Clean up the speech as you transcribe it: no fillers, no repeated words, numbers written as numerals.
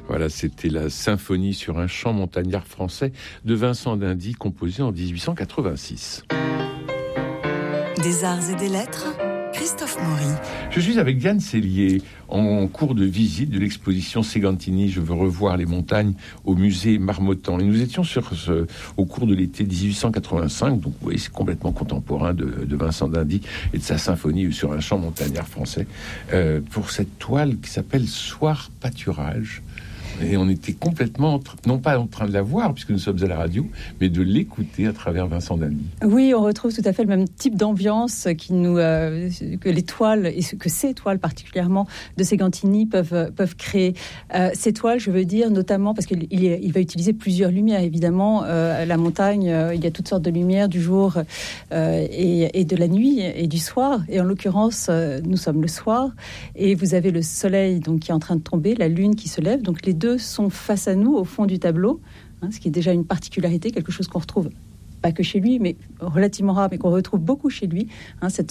Voilà, c'était la symphonie sur un chant montagnard français de Vincent d'Indy, composée en 1886. Des arts et des lettres, Christophe Maury. Je suis avec Diane Cellier en cours de visite de l'exposition Ségantini. Je veux revoir les montagnes au musée Marmottan. Et nous étions au cours de l'été 1885. Donc, vous voyez, c'est complètement contemporain de Vincent d'Indy et de sa symphonie sur un chant montagnard français. Pour cette toile qui s'appelle Soir pâturage. Et on était complètement, non pas en train de la voir, puisque nous sommes à la radio, mais de l'écouter à travers Vincent d'Indy. Oui, on retrouve tout à fait le même type d'ambiance que les toiles, et que ces toiles particulièrement de Ségantini peuvent créer. Ces toiles, je veux dire, notamment parce qu'il va utiliser plusieurs lumières, évidemment. La montagne, il y a toutes sortes de lumières du jour et de la nuit et du soir. Et en l'occurrence, nous sommes le soir, et vous avez le soleil donc, qui est en train de tomber, la lune qui se lève. Donc les deux sont face à nous au fond du tableau, ce qui est déjà une particularité, quelque chose qu'on retrouve pas que chez lui, mais relativement rare, mais qu'on retrouve beaucoup chez lui, cette